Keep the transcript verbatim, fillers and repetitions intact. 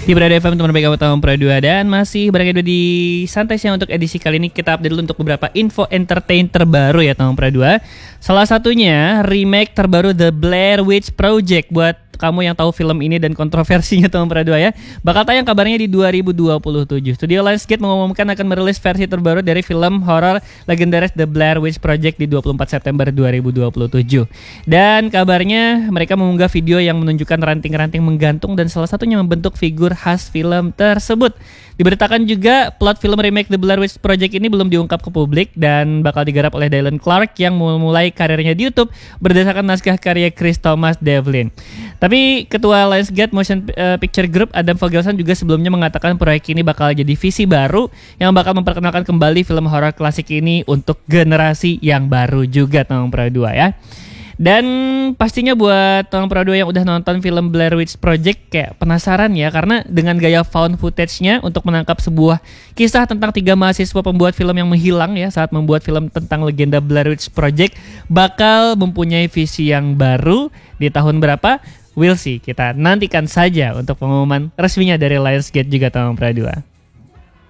Di Berada F M teman baik tahun Pro dua dan masih berada di Santai Siang. Untuk edisi kali ini kita update dulu untuk beberapa info entertain terbaru ya tahun Pro dua. Salah satunya remake terbaru The Blair Witch Project. Buat kamu yang tahu film ini dan kontroversinya tahun Pro dua ya, bakal tayang kabarnya di dua ribu dua puluh tujuh. Studio Lionsgate mengumumkan akan merilis versi terbaru dari film horor legendaris The Blair Witch Project di dua puluh empat September dua ribu dua puluh tujuh. Dan kabarnya mereka mengunggah video yang menunjukkan ranting-ranting menggantung dan salah satunya membentuk figur khas film tersebut. Diberitakan juga plot film remake The Blair Witch Project ini belum diungkap ke publik dan bakal digarap oleh Dylan Clark yang memulai karirnya di YouTube berdasarkan naskah karya Chris Thomas Devlin. Tapi ketua Lionsgate Motion Picture Group Adam Fogelson juga sebelumnya mengatakan proyek ini bakal jadi visi baru yang bakal memperkenalkan kembali film horor klasik ini untuk generasi yang baru juga tahun Pro dua ya. Dan pastinya buat tahun Pro dua yang udah nonton film Blair Witch Project kayak penasaran ya, karena dengan gaya found footage-nya untuk menangkap sebuah kisah tentang tiga mahasiswa pembuat film yang menghilang ya saat membuat film tentang legenda Blair Witch Project bakal mempunyai visi yang baru di tahun berapa? We'll see, kita nantikan saja untuk pengumuman resminya dari Lionsgate juga tahun Pro dua.